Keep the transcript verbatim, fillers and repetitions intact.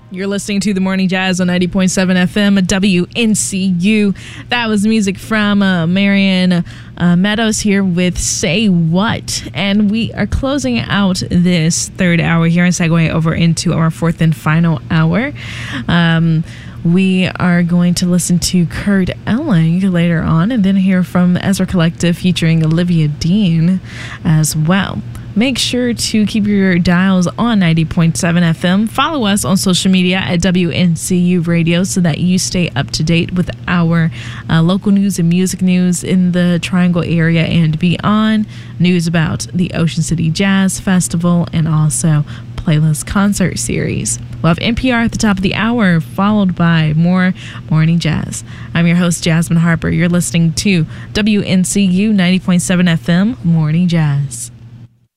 You're listening to the Morning Jazz on ninety point seven F M W N C U. That was music from uh, Marion uh, Meadows here with Say What. And we are closing out this third hour here and segueing over into our fourth and final hour. Um, we are going to listen to Kurt Elling later on and then hear from Ezra Collective featuring Olivia Dean as well. Make sure to keep your dials on ninety point seven F M. Follow us on social media at W N C U Radio so that you stay up to date with our uh, local news and music news in the Triangle area and beyond. News about the Ocean City Jazz Festival and also playlist concert series. We'll have N P R at the top of the hour, followed by more Morning Jazz. I'm your host, Jasmine Harper. You're listening to W N C U ninety point seven F M Morning Jazz.